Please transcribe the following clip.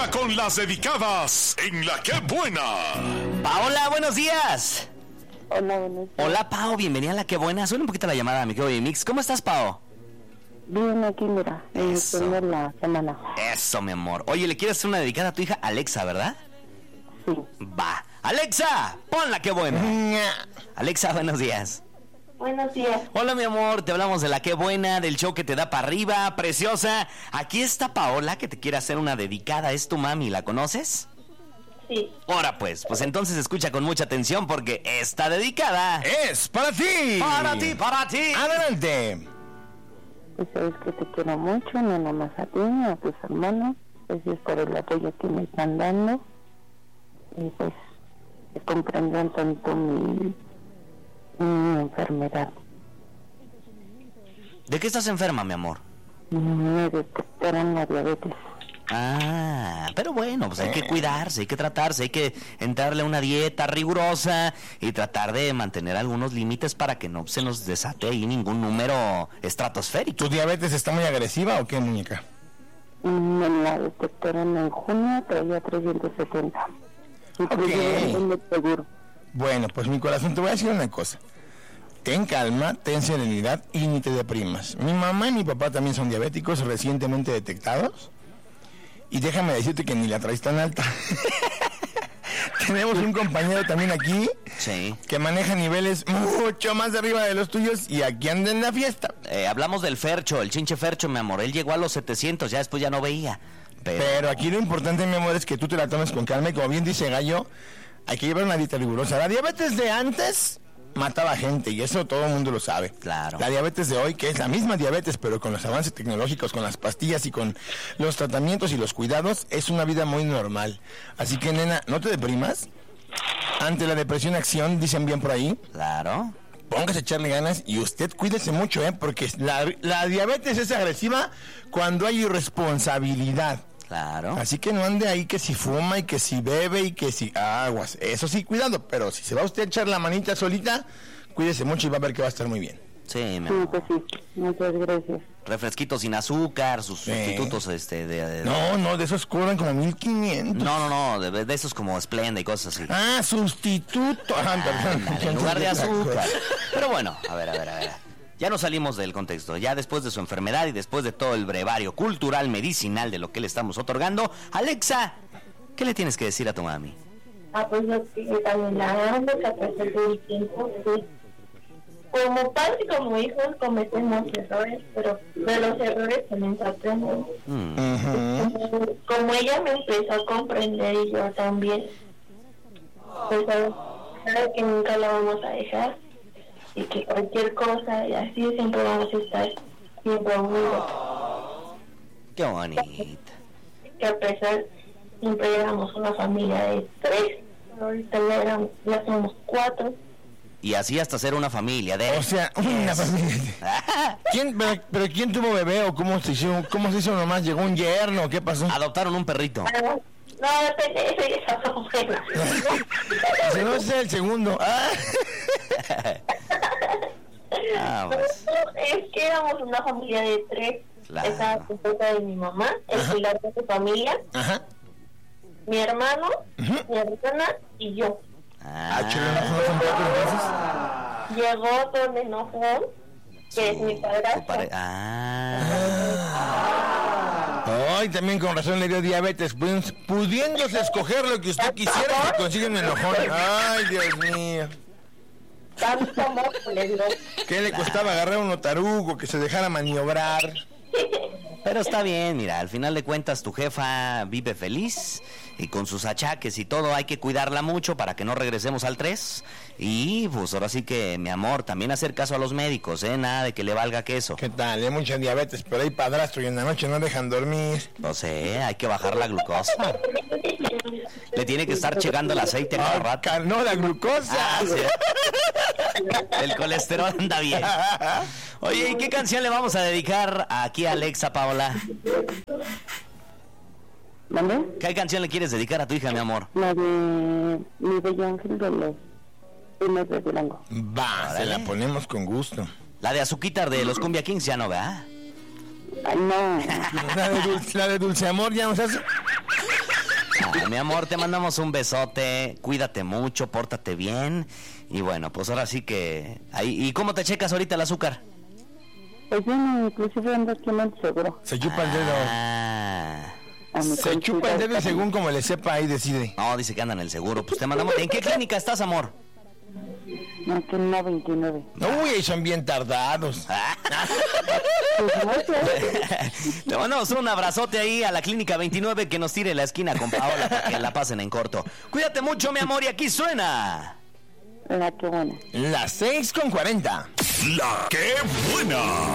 ahora con las dedicadas en La Qué Buena. Paola, buenos días. Hola, buenos días. Hola, Pao, bienvenida a La Qué Buena. Suena un poquito la llamada, mi querido Mix. ¿Cómo estás, Pao? Bien, aquí, mira, Eso. tengo la semana. Eso, mi amor. Oye, le quieres hacer una dedicada a tu hija Alexa, ¿verdad? Sí. Va. Alexa, pon La Qué Buena. Alexa, buenos días. Buenos días. Hola, mi amor, te hablamos de La Qué Buena, del show que te da para arriba, preciosa. Aquí está Paola, que te quiere hacer una dedicada. Es tu mami, ¿la conoces? Sí. Ahora pues entonces escucha con mucha atención porque esta dedicada Es para ti. para ti, para ti. Adelante. Pues sabes que te quiero mucho, no nomás a ti, a tus hermanos. Gracias por el apoyo que me están dando. Y pues, que comprendan tanto mi enfermedad. ¿De qué estás enferma, mi amor? Me detectaron la diabetes. Ah, pero bueno, pues hay que cuidarse, hay que tratarse, hay que entrarle a una dieta rigurosa y tratar de mantener algunos límites para que no se nos desate ahí ningún número estratosférico. ¿Tu diabetes está muy agresiva o qué, muñeca? Me la detectaron en junio, traía 370. Incluye seguro. Bueno, pues mi corazón, te voy a decir una cosa. Ten calma, ten serenidad y ni te deprimas. Mi mamá y mi papá también son diabéticos recientemente detectados. Y déjame decirte que ni la traes tan alta. Tenemos un compañero también aquí Sí. que maneja niveles mucho más arriba de los tuyos y aquí anda en la fiesta. Hablamos del Fercho, el chinche Fercho, mi amor. Él llegó a los 700, ya después ya no veía. Pero aquí lo importante, mi amor, es que tú te la tomes con calma y como bien dice Gallo, hay que llevar una dieta rigurosa. La diabetes de antes mataba gente y eso todo el mundo lo sabe. Claro. La diabetes de hoy, que es la misma diabetes, pero con los avances tecnológicos, con las pastillas y con los tratamientos y los cuidados, es una vida muy normal. Así que, nena, no te deprimas. Ante la depresión, acción, dicen bien por ahí. Claro. Póngase a echarle ganas y usted cuídese mucho, porque la diabetes es agresiva cuando hay irresponsabilidad. Claro. Así que no ande ahí que si fuma y que si bebe y que si aguas. Eso sí, cuidado, pero si se va usted a echar la manita solita, cuídese mucho y va a ver que va a estar muy bien. Sí, mi Sí, amor. pues sí. Muchas gracias. Refresquitos sin azúcar, sus Sí. sustitutos No, de esos cobran como 1,500. No, de esos como Splenda y cosas así. Ah, sustituto. Ah, perdón. Ándale, en lugar de azúcar. Pero bueno, a ver. Ya nos salimos del contexto. Ya después de su enfermedad y después de todo el brevario cultural, medicinal de lo que le estamos otorgando, Alexa, ¿qué le tienes que decir a tu mami? Pues lo que también la amo, que a pesar del tiempo, sí. Como padres y como hijos cometemos errores, pero de los errores también se aprende. Ujú. Como ella me empezó a comprender y yo también, pues sabe que nunca la vamos a dejar y que cualquier cosa y así siempre vamos a estar siempre unidos. Qué bonito. Que a pesar siempre éramos una familia de 3, ahorita ya somos 4. Y así hasta ser una familia de... O sea, una familia. ¿Pero quién tuvo bebé o cómo se hizo nomás? ¿Llegó un yerno? ¿Qué pasó? Adoptaron un perrito. No, ese ya está bueno. Si no, ese es el segundo. Ah, pues. Es que éramos una familia de 3. Claro. Estaba la esposa de mi mamá, el pilar de su familia, Ajá. mi hermano, mi hermana y yo. Chulo, ¿no son 4 entonces? Llegó Don Enojón, que es mi padrastro. Ay, también con razón le dio diabetes, pudiéndose escoger lo que usted quisiera, se consigue un enojón. Ay, Dios mío. Tanto amor le dio. ¿Qué le costaba agarrar un tarugo que se dejara maniobrar? Pero está bien, mira, al final de cuentas tu jefa vive feliz y con sus achaques y todo hay que cuidarla mucho para que no regresemos al 3. Y pues ahora sí que, mi amor, también hacer caso a los médicos, nada de que le valga queso. ¿Qué tal? Hay mucha diabetes, pero hay padrastro y en la noche no dejan dormir. No sé, hay que bajar la glucosa. Le tiene que estar checando el aceite cada rato. No, la glucosa. Ah, sí. El colesterol anda bien. Oye, ¿y qué canción le vamos a dedicar aquí a Alexa, Paola? ¿Vale? ¿Qué canción le quieres dedicar a tu hija, mi amor? La de mi bello ángel de los primeros de Durango. Va, se la ponemos con gusto. La de Azuquitar de los Cumbia Kings ya no, ¿verdad? Ay, no. La de Dulce Amor ya nos hace. Mi amor, te mandamos un besote. Cuídate mucho, pórtate bien. Y bueno, pues ahora sí que... ¿Y cómo te checas ahorita el azúcar? Pues yo inclusive ando aquí en el seguro. Se chupa el dedo. Se chupa el dedo y según como le sepa, ahí decide. No, dice que anda en el seguro. Pues te mandamos... ¿En qué clínica estás, amor? Aquí en la 29. Uy, son bien tardados. Te mandamos un abrazote ahí a la clínica 29 que nos tire la esquina con Paola para que la pasen en corto. Cuídate mucho, mi amor, y aquí suena... La que buena. Las 6:40. La que buena.